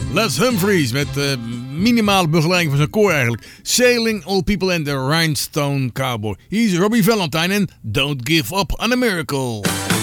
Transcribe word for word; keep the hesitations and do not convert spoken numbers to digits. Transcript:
Les Humphries met uh, minimale begeleiding van zijn koor eigenlijk. Sailing All People and the Rhinestone Cowboy. Hier is Robbie Valentine en Don't Give Up on a Miracle.